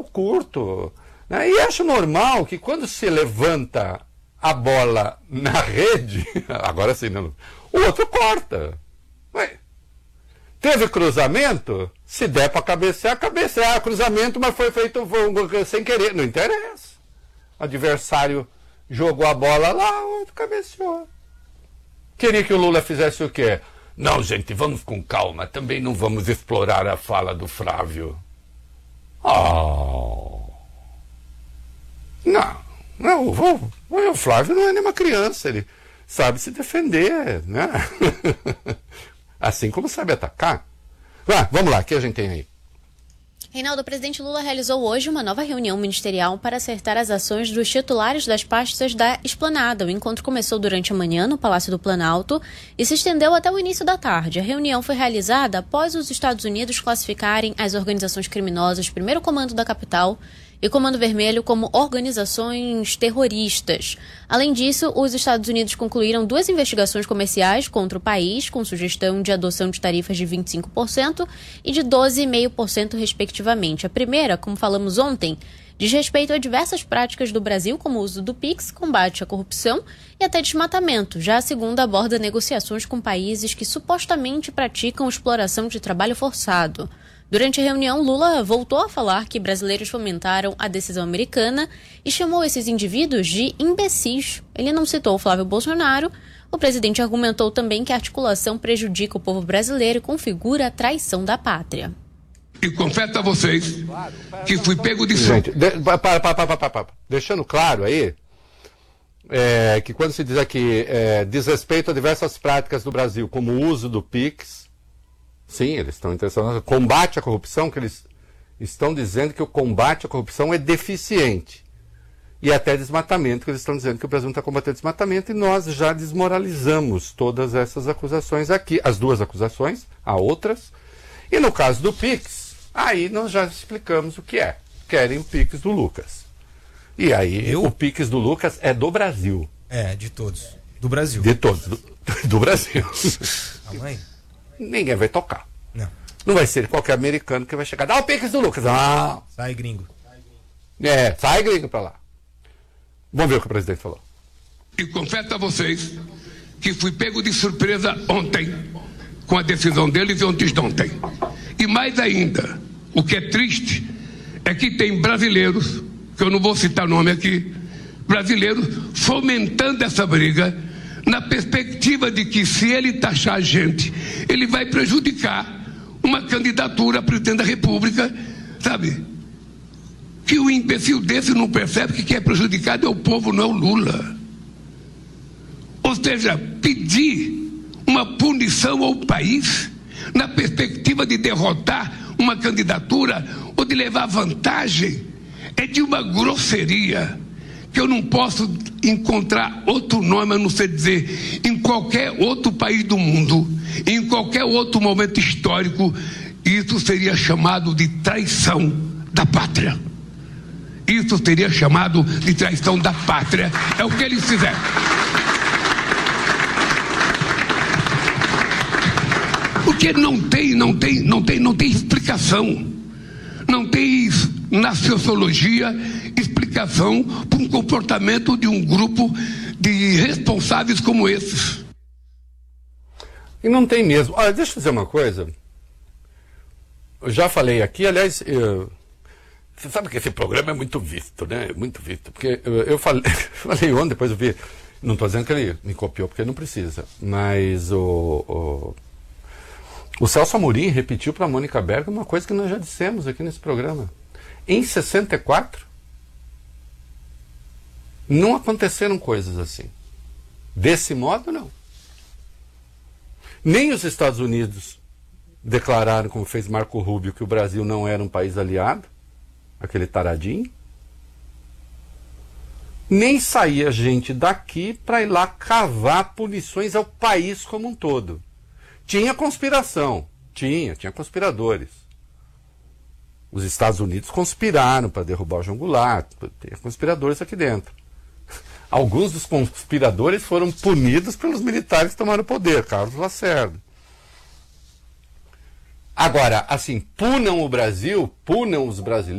curto. Né? E acho normal que quando se levanta a bola na rede, agora sim, não, o outro corta. Ué, teve cruzamento? Se der para cabecear, cruzamento, mas foi feito sem querer. Não interessa. O adversário jogou a bola lá, o outro cabeceou. Queria que o Lula fizesse o quê? Não, gente, vamos com calma. Também não vamos explorar a fala do Flávio. Não, o Flávio não é nenhuma criança, ele sabe se defender, né? Assim como sabe atacar. Vamos lá, o que a gente tem aí? Reinaldo, o presidente Lula realizou hoje uma nova reunião ministerial para acertar as ações dos titulares das pastas da Esplanada. O encontro começou durante a manhã no Palácio do Planalto e se estendeu até o início da tarde. A reunião foi realizada após os Estados Unidos classificarem as organizações criminosas Primeiro Comando da Capital e Comando Vermelho como organizações terroristas. Além disso, os Estados Unidos concluíram 2 investigações comerciais contra o país, com sugestão de adoção de tarifas de 25% e de 12,5%, respectivamente. A primeira, como falamos ontem, diz respeito a diversas práticas do Brasil, como o uso do PIX, combate à corrupção e até desmatamento. Já a segunda aborda negociações com países que supostamente praticam exploração de trabalho forçado. Durante a reunião, Lula voltou a falar que brasileiros fomentaram a decisão americana e chamou esses indivíduos de imbecis. Ele não citou Flávio Bolsonaro. O presidente argumentou também que a articulação prejudica o povo brasileiro e configura a traição da pátria. E confesso a vocês que fui pego de surpresa. Deixando claro aí, que quando se diz aqui desrespeito a diversas práticas do Brasil, como o uso do PIX, sim, eles estão interessados no combate à corrupção, que eles estão dizendo que o combate à corrupção é deficiente. E até desmatamento, que eles estão dizendo que o Brasil não está combatendo desmatamento, e nós já desmoralizamos todas essas acusações aqui. As 2 acusações, há outras. E no caso do PIX, aí nós já explicamos o que é. Querem o PIX do Lucas. E aí o PIX do Lucas é do Brasil. De todos. Do Brasil. De todos. Do Brasil. A mãe? Ninguém vai tocar. Não vai ser qualquer americano que vai chegar. Dá o PIX do Lucas. Sai gringo. Sai gringo pra lá. Vamos ver o que o presidente falou. E confesso a vocês que fui pego de surpresa ontem com a decisão deles e antes de ontem. E mais ainda, o que é triste é que tem brasileiros, que eu não vou citar nome aqui, brasileiros fomentando essa briga na perspectiva de que, se ele taxar a gente, ele vai prejudicar uma candidatura a presidente da República, sabe? Que o imbecil desse não percebe que quem é prejudicado é o povo, não é o Lula. Ou seja, pedir uma punição ao país na perspectiva de derrotar uma candidatura ou de levar vantagem é de uma grosseria que eu não posso encontrar outro nome a não ser dizer, em qualquer outro país do mundo, em qualquer outro momento histórico, isso seria chamado de traição da pátria. Isso seria chamado de traição da pátria. É o que eles fizeram. Porque não tem explicação. Não tem na sociologia explicação para um comportamento de um grupo de responsáveis como esses. E não tem mesmo. Olha, deixa eu dizer uma coisa. Eu já falei aqui, aliás, você sabe que esse programa é muito visto, né? Muito visto. Porque eu falei ontem, depois eu vi. Não estou dizendo que ele me copiou, porque ele não precisa. Mas o Celso Amorim repetiu para a Mônica Berger uma coisa que nós já dissemos aqui nesse programa. Em 64, não aconteceram coisas assim. Desse modo, não. Nem os Estados Unidos declararam, como fez Marco Rubio, que o Brasil não era um país aliado, aquele taradinho. Nem saía gente daqui para ir lá cavar punições ao país como um todo. Tinha conspiração, tinha conspiradores. Os Estados Unidos conspiraram para derrubar o João Goulart, tem conspiradores aqui dentro. Alguns dos conspiradores foram punidos pelos militares que tomaram o poder, Carlos Lacerda. Agora, assim, punam o Brasil, punam os brasileiros.